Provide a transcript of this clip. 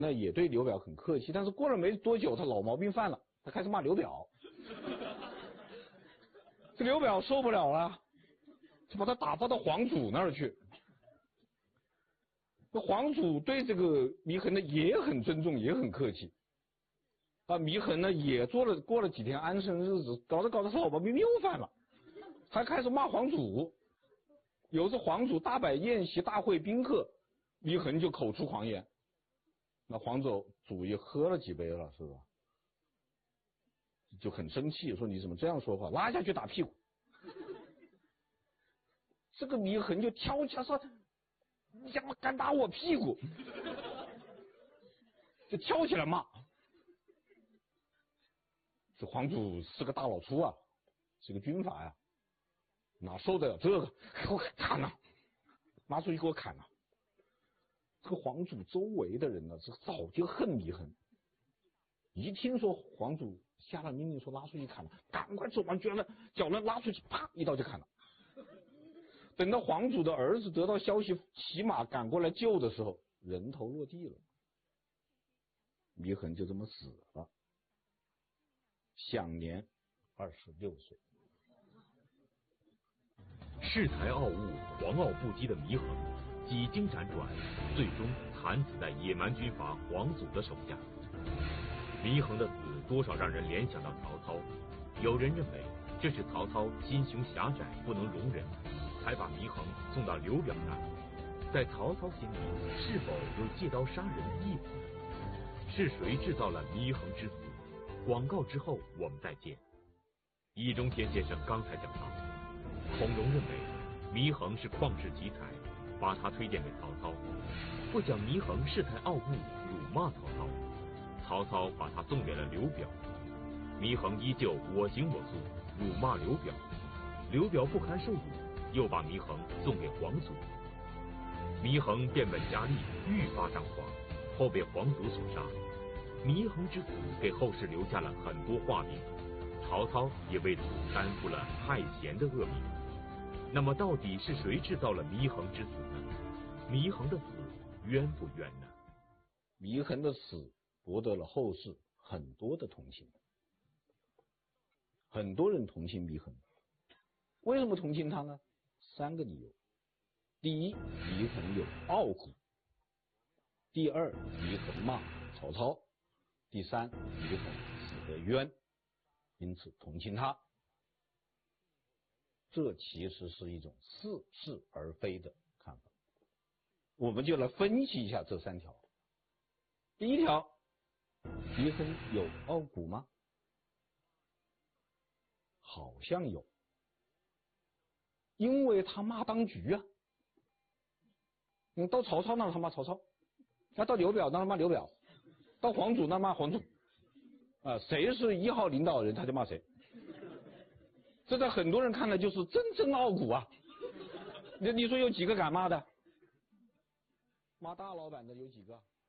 那也对刘表很客气，但是过了没多久，他老毛病犯了，他开始骂刘表。这刘表受不了了，就把他打发到黄祖那儿去。那黄祖对这个祢衡呢也很尊重，也很客气。祢衡呢也过了几天安生日子，搞着他老毛病又犯了，还开始骂黄祖。有次黄祖大摆宴席，大会宾客，祢衡就口出狂言。那黄祖也喝了几杯了，是吧？就很生气，说你怎么这样说话，拉下去打屁股。这个祢衡就挑起来说，你怎么敢打我屁股？就挑起来骂。这黄祖是个大老粗啊，是个军阀呀，哪受得了这个？给我砍了，拿出去给我砍了。这个黄祖周围的人呢，这早就恨祢衡，一听说黄祖下了命令说拉出去砍了，赶快手忙脚乱拉出去，啪一刀就砍了。等到黄祖的儿子得到消息，骑马赶过来救的时候，人头落地了，祢衡就这么死了，享年26岁。 恃才傲物、狂傲不羁的祢衡，几经辗转，最终惨死在野蛮军阀黄祖的手下。祢衡的死多少让人联想到曹操，有人认为这是曹操心胸狭窄，不能容人，才把祢衡送到刘表那里。在曹操心里，是否有借刀杀人的意思呢？是谁制造了祢衡之死？广告之后我们再见。易中天先生刚才讲到，孔融认为祢衡是旷世奇才，把他推荐给曹操，不讲祢衡恃才傲物，辱骂曹操，曹操把他送给了刘表。祢衡依旧我行我素，辱骂刘表，刘表不堪受辱，又把祢衡送给黄祖。祢衡变本加厉，愈发张狂，后被黄祖所杀。祢衡之死给后世留下了很多画面，曹操也为此担负了害贤的恶名。那么到底是谁制造了祢衡之死呢？祢衡的死冤不冤呢？ 祢衡的死博得了后世很多的同情，很多人同情祢衡。为什么同情他呢？3个理由。第一，祢衡有傲骨；第二，祢衡骂曹操；第三，祢衡死得冤，因此同情他。这其实是一种似是而非的看法。我们就来分析一下这3条。第一条，祢衡有傲骨吗？好像有，因为他骂当局啊。你到曹操那他骂曹操，到刘表那他骂刘表，到黄祖那骂黄祖，谁是1号领导人他就骂谁。这在很多人看来就是真正傲骨啊。你说有几个敢骂的？骂大老板的有几个？